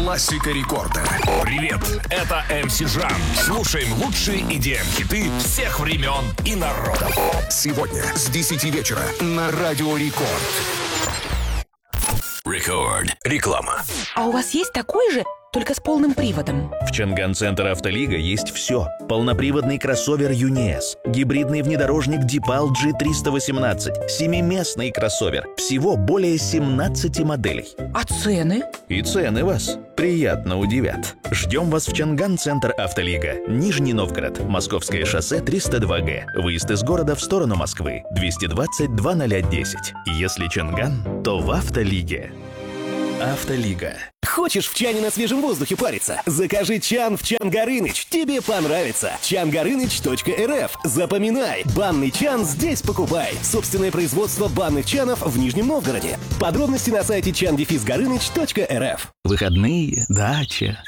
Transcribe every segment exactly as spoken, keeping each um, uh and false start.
Классика рекорда. Привет, это эм си Жан. Слушаем лучшие и ди эм-хиты всех времен и народов. Сегодня с десяти вечера на Радио Рекорд. Рекорд. Реклама. А у вас есть такой же, только с полным приводом? В Чанган Центр Автолига есть все. Полноприводный кроссовер Юниэс, гибридный внедорожник Дипал джи триста восемнадцать, семиместный кроссовер. Всего более семнадцати моделей. А цены? И цены вас приятно удивят. Ждем вас в Чанган Центр Автолига. Нижний Новгород. Московское шоссе триста два гэ. Выезд из города в сторону Москвы. двести двадцать два ноль десять. Если Чанган, то в Автолиге. Автолига. Хочешь в чане на свежем воздухе париться? Закажи чан в Чан Горыныч. Тебе понравится. чан горыныч точка эр эф. Запоминай. Банный чан здесь покупай. Собственное производство банных чанов в Нижнем Новгороде. Подробности на сайте чан дефис горыныч точка эр эф. Выходные, дача,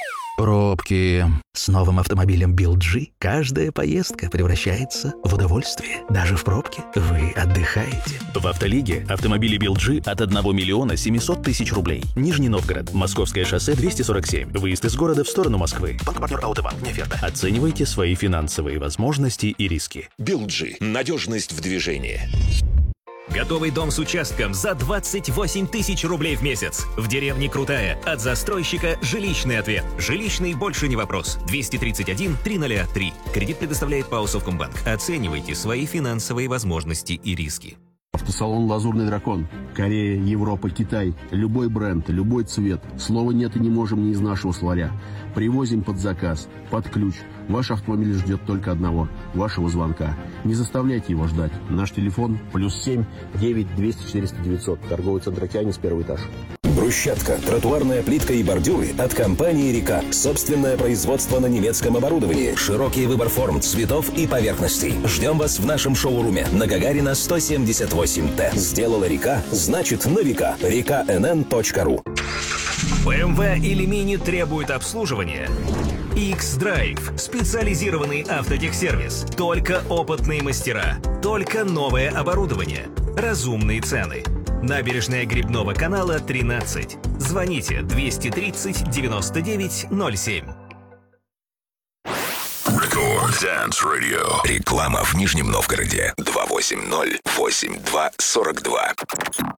пробки. С новым автомобилем би эл джи каждая поездка превращается в удовольствие. Даже в пробке вы отдыхаете. В Автолиге автомобили би эл джи от одного миллиона семисот тысяч рублей. Нижний Новгород. Московское шоссе двести сорок семь. Выезд из города в сторону Москвы. Банк-партнер Аутобанк. Не оферта. Оценивайте свои финансовые возможности и риски. би эл джи. Надежность в движении. Готовый дом с участком за двадцать восемь тысяч рублей в месяц. В деревне Крутая. От застройщика жилищный ответ. Жилищный больше не вопрос. двести тридцать один триста три. Кредит предоставляет ПАО Совкомбанк. Оценивайте свои финансовые возможности и риски. Автосалон «Лазурный дракон». Корея, Европа, Китай. Любой бренд, любой цвет. Слова «нет» и не можем не из нашего словаря. Привозим под заказ, под ключ. Ваш автомобиль ждет только одного – вашего звонка. Не заставляйте его ждать. Наш телефон – плюс семь девять двести четыреста девятьсот. Торговый центр «Океанис», первый этаж. Брусчатка, тротуарная плитка и бордюры от компании «Река». Собственное производство на немецком оборудовании. Широкий выбор форм, цветов и поверхностей. Ждем вас в нашем шоуруме на Гагарина сто семьдесят восемь Т. Сделала «Река», значит на века. река эн эн точка ру. бэ эм вэ или Mini требует обслуживания? X-Drive. Специализированный автотехсервис. Только опытные мастера. Только новое оборудование. Разумные цены. Набережная Грибного канала, тринадцать. Звоните двести тридцать девяносто девять ноль семь. Рекорд Dance Radio. Реклама в Нижнем Новгороде. два восемь ноль восемь два сорок два.